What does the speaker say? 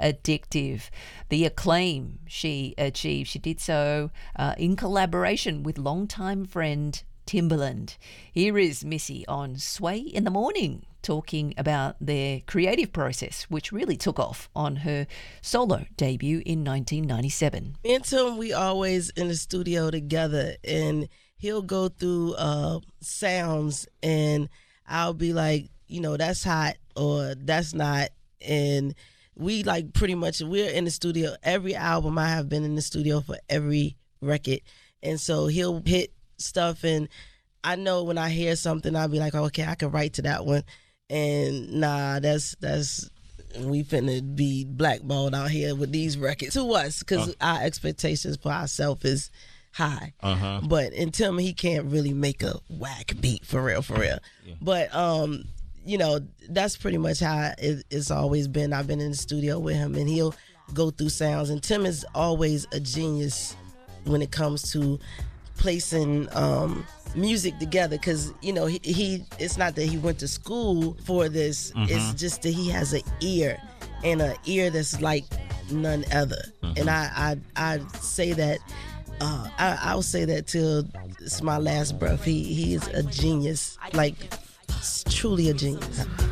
addictive. The acclaim she achieved, she did so in collaboration with longtime friend Timbaland. Here is Missy on Sway in the Morning, talking about their creative process, which really took off on her solo debut in 1997. Me and Tim, we always in the studio together, and he'll go through sounds, and I'll be like, that's hot or that's not. And we like pretty much, we're in the studio. Every album I have been in the studio for every record. And so he'll hit stuff, and I know when I hear something, I'll be like, oh, okay, I can write to that one. And nah, that's we finna be blackballed out here with these records to us, because our expectations for ourselves is high. But in Tim, he can't really make a whack beat for real. Yeah. But that's pretty much how it's always been. I've been in the studio with him, and he'll go through sounds. And Tim is always a genius when it comes to placing music together, because he it's not that he went to school for this. It's just that he has an ear, and an ear that's like none other. And I say that I'll say that till it's my last breath. He is a genius, like truly a genius.